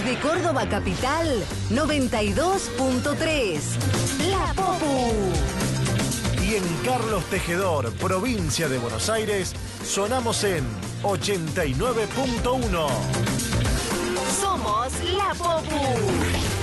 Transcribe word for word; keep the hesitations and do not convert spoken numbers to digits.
Desde Córdoba Capital, noventa y dos punto tres. La Popu. Y en Carlos Tejedor, provincia de Buenos Aires, sonamos en ochenta y nueve punto uno. Somos La Popu.